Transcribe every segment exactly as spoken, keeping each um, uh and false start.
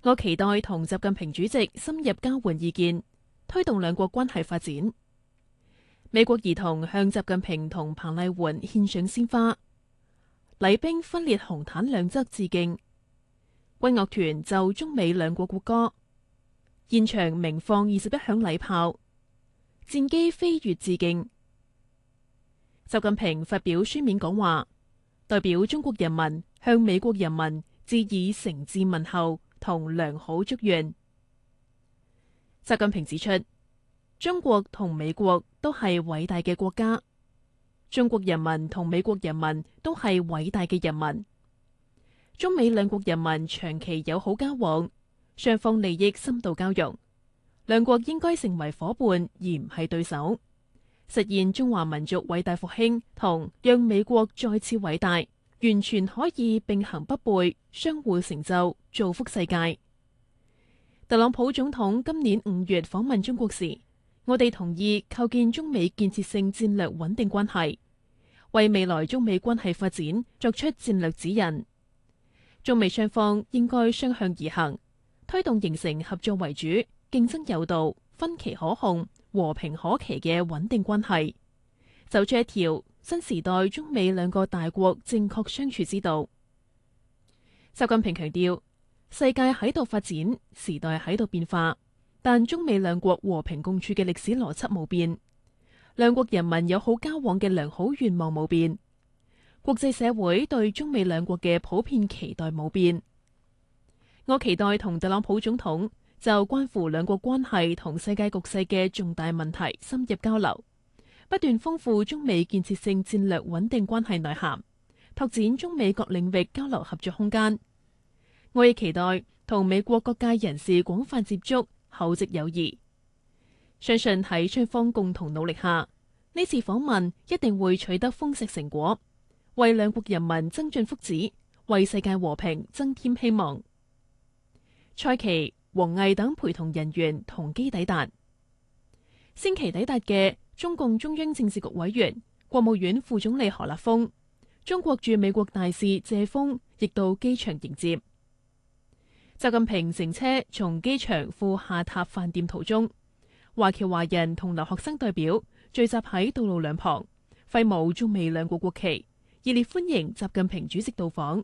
我期待同習近平主席深入交換意見，推動兩國關係發展。美國兒童向習近平同彭麗媛獻上鮮花，禮兵分列紅毯兩側致敬。軍樂團就中美兩國國歌，現場鳴放二十一響禮炮，戰機飛越致敬。習近平發表書面講話，代表中國人民向美國人民致以誠摯問候同良好祝願。習近平指出，中國同美國都係偉大嘅國家，中國人民同美國人民都係偉大嘅人民。中美兩國人民長期友好交往，雙方利益深度交融，兩國應該成為夥伴而唔係對手，實現中華民族偉大復興同讓美國再次偉大，完全可以並行不悖，相互成就，造福世界。特朗普總統今年五月訪問中國時，我哋同意構建中美建設性戰略穩定關係，為未來中美關係發展作出戰略指引。中美雙方應該相向而行，推動形成合作為主、競爭有道、分歧可控、和平可期嘅穩定關係，走出一條新時代中美兩個大國正確相處之道。習近平強調，世界喺度發展，時代喺度變化，但中美兩國和平共處嘅歷史邏輯冇變，兩國人民友好交往嘅良好願望冇變，國際社會對中美兩國嘅普遍期待冇變。我期待同特朗普總統就關乎兩國關係同世界局勢嘅重大問題深入交流，不斷豐富中美建設性戰略穩定關係內涵，拓展中美各領域交流合作空間。我亦期待同美國各界人士廣泛接觸，厚植友誼。相信喺雙方共同努力下，呢次訪問一定會取得豐碩成果，為兩國人民增進福祉，為世界和平增添希望。蔡奇、王毅等陪同人員同機抵達。星期抵達嘅中共中央政治局委員、國務院副總理何立峰、中國駐美國大使謝鋒亦到機場迎接。習近平乘車從機場赴下榻飯店途中，華僑華人同留學生代表聚集喺道路兩旁，揮舞中美兩國國旗，熱烈歡迎習近平主席到訪。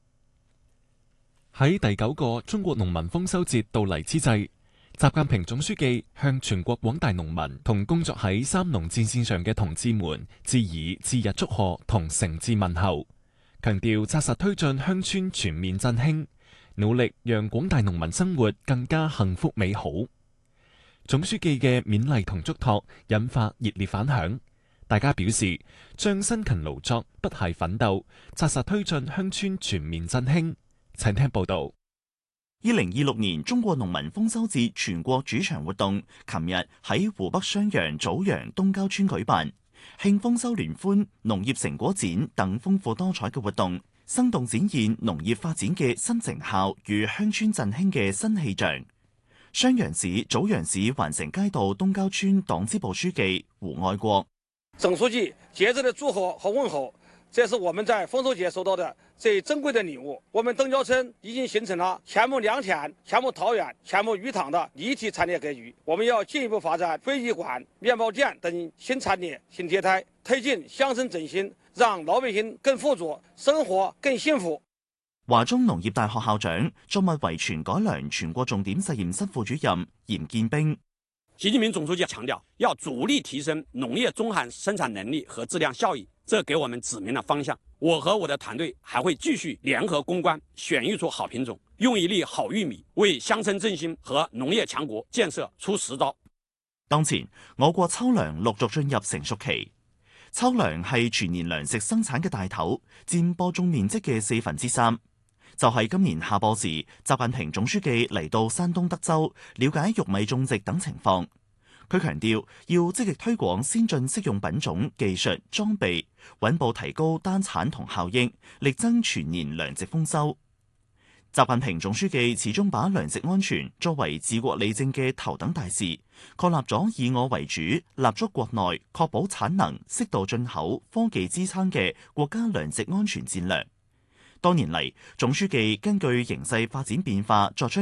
喺第九個中國農民豐收節到嚟之際，習近平總書記向全國廣大農民同工作喺三農戰線上嘅同志們致以節日祝賀同誠摯問候，強調紮實推進鄉村全面振興，努力讓廣大農民生活更加幸福美好。總書記嘅勉勵同囑託引發熱烈反響，大家表示將辛勤勞作、不懈奮鬥，紮實推進鄉村全面振興。請聽報道。 二零二六年中國農民豐收節全國主場活動，琴日喺湖北襄陽棗陽東郊村舉辦，慶豐收聯歡、農業成果展等豐富多彩嘅活動，生動展現農業發展嘅新成效與鄉村振興嘅新氣象。襄陽市棗陽市環城街道東郊村黨支部書記胡愛國： 總書記節日的祝賀和問候，這是我們在豐收節收到的最珍貴的禮物。我們東郊村已經形成了前牧良田、前牧桃園、前牧魚塘的立體產業格局。我們要進一步發展飛機館、麵包店等新產業新業態，推進鄉村振興，讓老百姓更富足，生活更幸福。 華中農業大學校長、作物遺傳改良全國重點實驗室副主任嚴建兵： 習近平總書記強調，要主力提升農業中含生產能力和質量效益，這給我們指明了方向。我和我的團隊還會繼續聯合攻關，選育出好品種，用一粒好玉米，為鄉村振興和農業強國建設出實招。 當前，我國秋糧陸續進入成熟期。秋糧係全年糧食生產嘅大頭，佔播種面積嘅四分之三。就係今年夏播時，習近平總書記嚟到山東德州了解玉米種植等情況。佢強調要積極推廣先進適用品種、技術、裝備，穩步提高單產同效益，力爭全年糧食豐收。習近平總書記始終把糧食安全作為治國理政嘅頭等大事，確立咗以我為主、立足國內、確保產能、適度進口、科技支撐嘅國家糧食安全戰略。多年嚟，總書記根據形勢發展變化作出